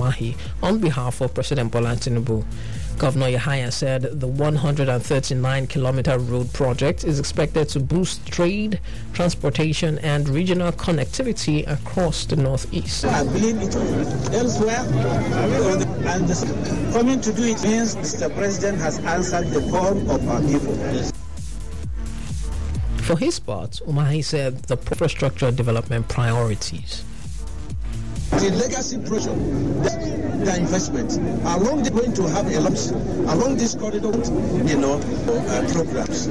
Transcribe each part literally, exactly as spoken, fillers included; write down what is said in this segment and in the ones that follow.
Umahi on behalf of President Bola Tinubu. Governor Yahaya said the one hundred thirty-nine kilometer road project is expected to boost trade, transportation, and regional connectivity across the northeast. I believe it elsewhere, and this, coming to do it means Mister President has answered the call of our people. For his part, Umahi said the infrastructure development priorities. The legacy project, the investment, along the going to have a lot, along this corridor, you know, uh, programs.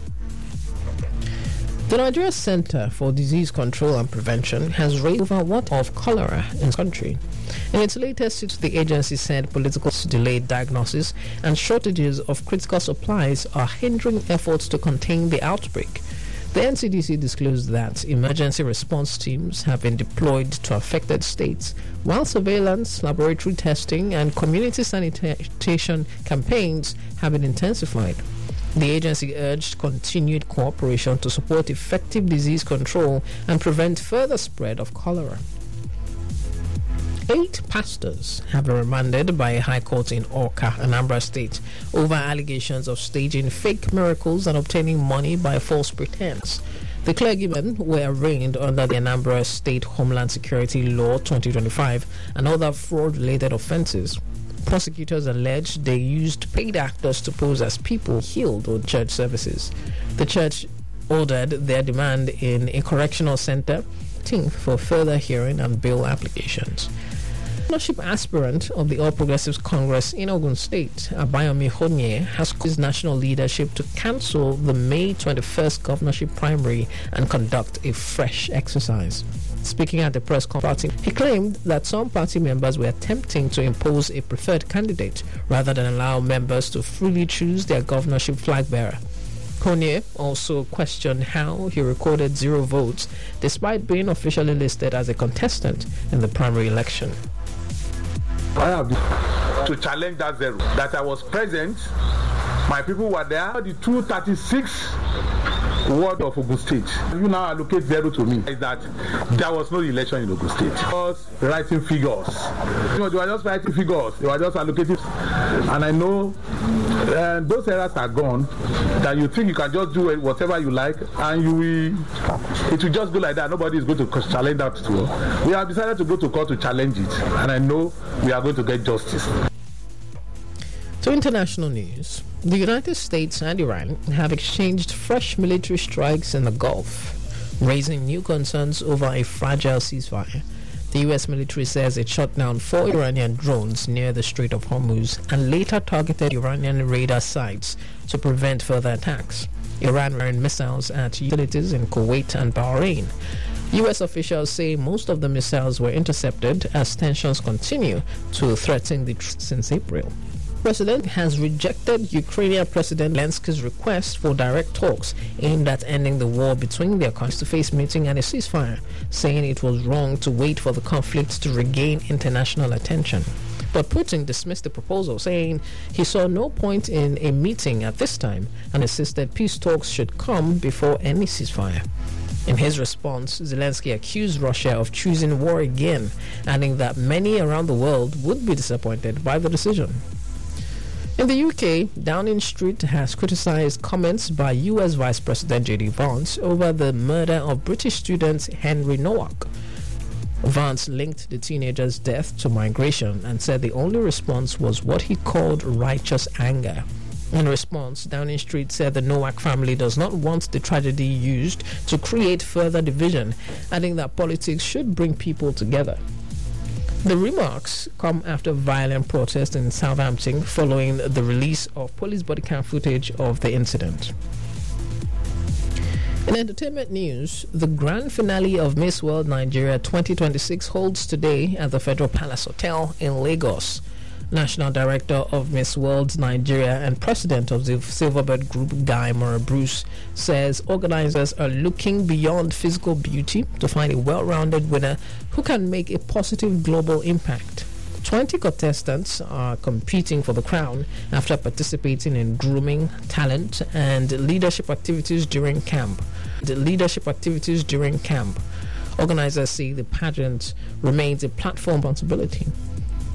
The Nigeria Center for Disease Control and Prevention has raised over what of cholera in the country. In its latest, the agency said political delayed diagnosis and shortages of critical supplies are hindering efforts to contain the outbreak. The N C D C disclosed that emergency response teams have been deployed to affected states, while surveillance, laboratory testing, and community sanitation campaigns have been intensified. The agency urged continued cooperation to support effective disease control and prevent further spread of cholera. Eight pastors have been remanded by a high court in Awka, Anambra State, over allegations of staging fake miracles and obtaining money by false pretense. The clergymen were arraigned under the Anambra State Homeland Security Law twenty twenty-five and other fraud-related offenses. Prosecutors alleged they used paid actors to pose as people healed on church services. The church ordered their demand in a correctional center for further hearing and bail applications. Governorship aspirant of the All Progressives Congress in Ogun State, Abayomi Honye, has called his national leadership to cancel the May twenty-first governorship primary and conduct a fresh exercise. Speaking at the press conference, he claimed that some party members were attempting to impose a preferred candidate rather than allow members to freely choose their governorship flag bearer. Honye also questioned how he recorded zero votes despite being officially listed as a contestant in the primary election. I have to challenge that zero. That I was present, my people were there. The two thirty-six ward of Ogun State. You now allocate zero to me. Is that there was no election in Ogun State. Just writing figures. You know, they were just writing figures. They were just allocating. And I know uh, those errors are gone. That you think you can just do whatever you like, and you will. It will just go like that. Nobody is going to challenge that too. We have decided to go to court to challenge it, and I know we are going to get justice. To international news, the United States and Iran have exchanged fresh military strikes in the Gulf, raising new concerns over a fragile ceasefire. The U S military says it shot down four Iranian drones near the Strait of Hormuz and later targeted Iranian radar sites to prevent further attacks. Iran ran missiles at utilities in Kuwait and Bahrain. U S officials say most of the missiles were intercepted as tensions continue to threaten the truce since April. The president has rejected Ukrainian President Zelensky's request for direct talks aimed at ending the war between their countries, face-to-face meeting and a ceasefire, saying it was wrong to wait for the conflict to regain international attention. But Putin dismissed the proposal, saying he saw no point in a meeting at this time and insisted peace talks should come before any ceasefire. In his response, Zelensky accused Russia of choosing war again, adding that many around the world would be disappointed by the decision. In the U K, Downing Street has criticized comments by U S Vice President J D Vance over the murder of British student Henry Nowak. Vance linked the teenager's death to migration and said the only response was what he called righteous anger. In response, Downing Street said the Nowak family does not want the tragedy used to create further division, adding that politics should bring people together. The remarks come after violent protests in Southampton following the release of police body cam footage of the incident. In entertainment news, the grand finale of Miss World Nigeria twenty twenty-six holds today at the Federal Palace Hotel in Lagos. National Director of Miss World Nigeria and President of the Silverbird Group, Guy Murray Bruce, says organizers are looking beyond physical beauty to find a well-rounded winner who can make a positive global impact. twenty contestants are competing for the crown after participating in grooming, talent, and leadership activities during camp. The leadership activities during camp. Organizers say the pageant remains a platform responsibility.